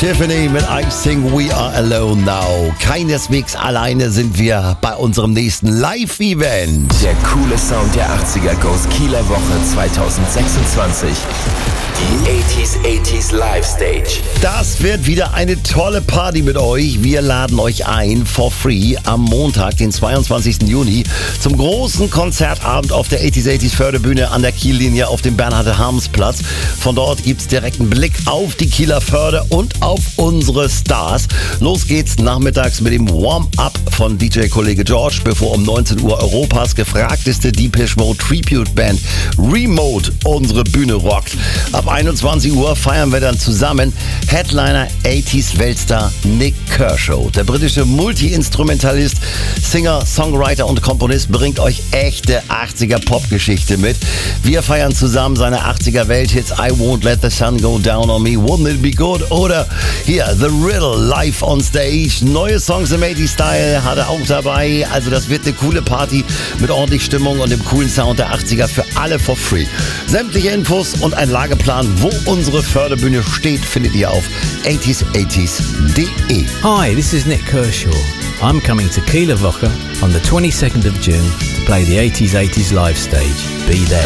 Tiffany mit I Think We Are Alone Now. Keineswegs alleine sind wir bei unserem nächsten Live-Event. Der coole Sound der 80er goes Kieler Woche 2026. Die 80s Live Stage. Das wird wieder eine tolle Party mit euch. Wir laden euch ein for free am Montag, den 22. Juni, zum großen Konzertabend auf der 80s Förderbühne an der Kiellinie auf dem Bernhard-Harms-Platz. Von dort gibt's direkt einen Blick auf die Kieler Förde und auf unsere Stars. Los geht's nachmittags mit dem Warm-Up von DJ-Kollege George, bevor um 19 Uhr Europas gefragteste Depeche Mode Tribute Band Remote unsere Bühne rockt. Ab 21 Uhr feiern wir dann zusammen Headliner 80s Weltstar Nick Kershaw. Der britische Multi-Instrumentalist, Singer, Songwriter und Komponist bringt euch echte 80er Popgeschichte mit. Wir feiern zusammen seine 80er Welthits I Won't Let the Sun Go Down on Me, Wouldn't It Be Good oder hier The Riddle live on stage. Neue Songs im 80s Style hat er auch dabei. Also das wird eine coole Party mit ordentlich Stimmung und dem coolen Sound der 80er für alle for free. Sämtliche Infos und ein Lageplan, wo unsere Förderbühne steht, findet ihr auf 80s80s.de. Hi, this is Nick Kershaw. I'm coming to Kieler Woche on the 22nd of June to play the 80s live stage. Be there.